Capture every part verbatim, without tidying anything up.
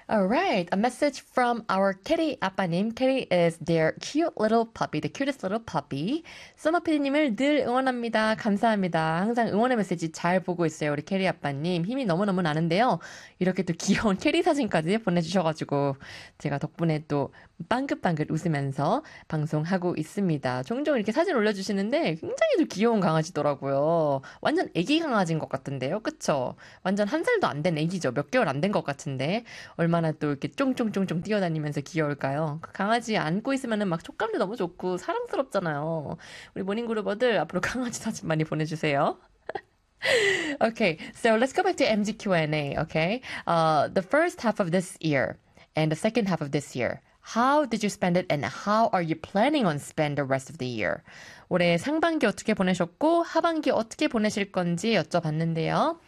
All right, a message from our kitty 아빠님. Kitty is their cute little puppy, the cutest little puppy. 써머피디님을 늘 응원합니다. 감사합니다. 항상 응원의 메시지 잘 보고 있어요. 우리 캐리 아빠님. 힘이 너무너무 나는데요. 이렇게 또 귀여운 캐리 사진까지 보내주셔가지고 제가 덕분에 또 빵긋빵긋 웃으면서 방송하고 있습니다. 종종 이렇게 사진 올려주시는데 굉장히 또 귀여운 강아지더라고요. 완전 애기 강아지인 것 같은데요. 그쵸? 완전 한 살도 안 된 애기죠. 몇 개월 안 된 것 같은데 얼마나 또 이렇게 쫑쫑쫑쫑 뛰어다니면서 귀여울까요? 그 강아지 안고 있으면은 막 촉감도 너무 좋고 사랑스럽잖아요. 우리 모닝그루버들 앞으로 강아지 사진 많이 보내주세요. Okay, so let's go back to 엠지 큐 앤 에이, okay? Uh, the first half of this year and the second half of this year. How did you spend it and how are you planning on spend the rest of the year? 올해 상반기 어떻게 보내셨고 하반기 어떻게 보내실 건지 여쭤봤는데요.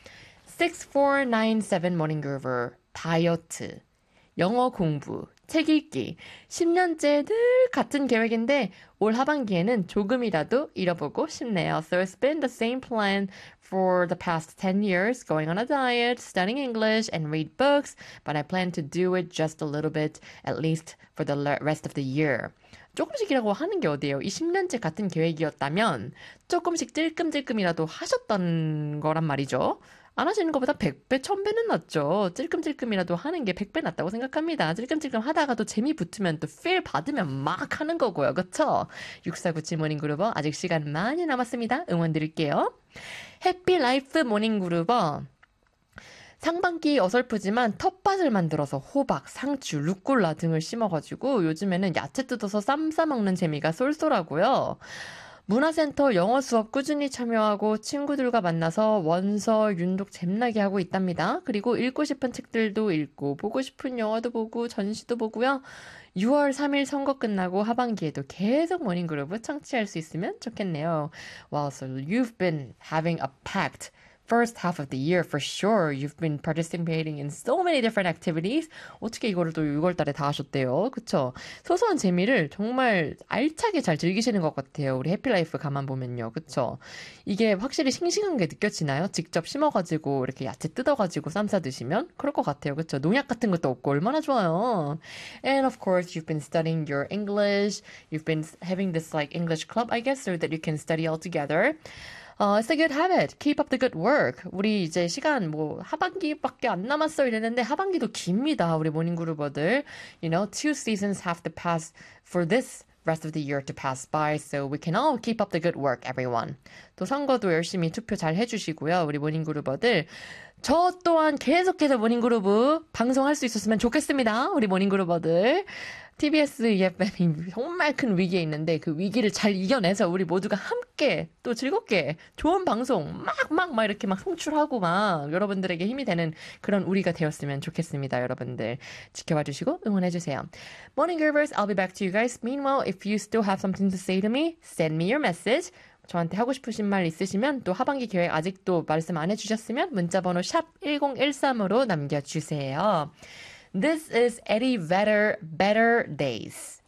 식스포나인세븐 Morning Groover 다이어트, 영어 공부, 책 읽기 십 년째 늘 같은 계획인데 올 하반기에는 조금이라도 잃어보고 싶네요. So it's been the same plan for the past ten years, going on a diet, studying English and read books, but I plan to do it just a little bit, at least for the rest of the year. 조금씩이라고 하는 게 어디예요? 이 십 년째 같은 계획이었다면 조금씩 찔끔찔끔이라도 하셨던 거란 말이죠. 안 하시는 것보다 백 배, 천 배는 낫죠. 찔끔찔끔이라도 하는 게 백 배 낫다고 생각합니다. 찔끔찔끔 하다가도 재미 붙으면 또 필 받으면 막 하는 거고요. 그쵸? 육사구칠 모닝그루버 아직 시간 많이 남았습니다. 응원 드릴게요. 해피라이프 모닝그루버 상반기 어설프지만 텃밭을 만들어서 호박, 상추, 루꼴라 등을 심어가지고 요즘에는 야채 뜯어서 쌈 싸먹는 재미가 쏠쏠하고요. 문화센터 영어 수업 꾸준히 참여하고 친구들과 만나서 원서, 윤독 잼나게 하고 있답니다. 그리고 읽고 싶은 책들도 읽고 보고 싶은 영화도 보고 전시도 보고요. 유월 삼일 선거 끝나고 하반기에도 계속 모닝그룹을 청취할 수 있으면 좋겠네요. Wow, so you've been having a packed first half of the year for sure. You've been participating in so many different activities. 어떻게 이거를 또 유월 달에 다 하셨대요. 그쵸? 소소한 재미를 정말 알차게 잘 즐기시는 것 같아요. 우리 해피라이프 가만 보면요. 그쵸? 이게 확실히 싱싱한 게 느껴지나요? 직접 심어가지고 이렇게 야채 뜯어가지고 쌈 싸 드시면? 그럴 것 같아요. 그쵸? 농약 같은 것도 없고 얼마나 좋아요. And of course, you've been studying your English. You've been having this like English club, I guess, so that you can study all together. Uh, it's a good habit. Keep up the good work. 우리 이제 시간 뭐 하반기밖에 안 남았어 이랬는데 하반기도 깁니다. 우리 모닝그루버들. You know, two seasons have to pass for this rest of the year to pass by. So we can all keep up the good work, everyone. 또 선거도 열심히 투표 잘 해주시고요. 우리 모닝그루버들. 저 또한 계속해서 모닝그루브 방송할 수 있었으면 좋겠습니다. 우리 모닝그루버들. 티비에스 이에프엠이 정말 큰 위기에 있는데 그 위기를 잘 이겨내서 우리 모두가 함께 또 즐겁게 좋은 방송 막 막 막 이렇게 막 송출하고 막 여러분들에게 힘이 되는 그런 우리가 되었으면 좋겠습니다. 여러분들 지켜봐 주시고 응원해 주세요. Morning Groovers, I'll be back to you guys. Meanwhile, if you still have something to say to me, send me your message. 저한테 하고 싶으신 말 있으시면 또 하반기 계획 아직도 말씀 안 해주셨으면 문자번호 샵 일공일삼으로 남겨주세요. This is Eddie Vedder, Better Days.